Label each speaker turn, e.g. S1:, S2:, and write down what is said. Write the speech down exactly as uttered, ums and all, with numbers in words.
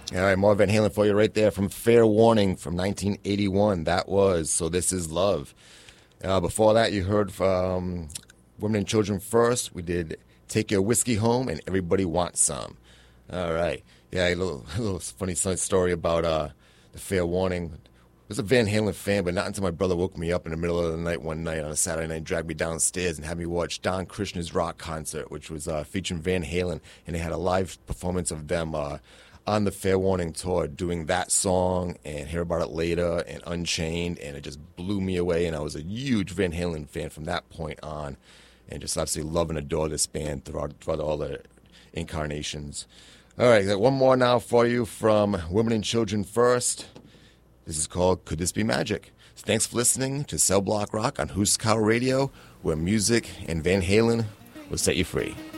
S1: All right, more Van Halen for you right there from Fair Warning from nineteen eighty-one. That was So This Is Love. Uh, before that, you heard from Women and Children First. We did Take Your Whiskey Home and Everybody Wants Some. All right. Yeah, a little, a little funny story about uh, the Fair Warning. I was a Van Halen fan, but not until my brother woke me up in the middle of the night one night on a Saturday night, dragged me downstairs and had me watch Don Krishna's rock concert, which was uh, featuring Van Halen, and they had a live performance of them uh, on the Fair Warning tour doing that song and Hear About It Later and Unchained, and it just blew me away, and I was a huge Van Halen fan from that point on, and just absolutely love and adore this band throughout, throughout all the incarnations. All right, got one more now for you from Women and Children First. This is called Could This Be Magic? So thanks for listening to Cell Block Rock on Huskow Radio, where music and Van Halen will set you free.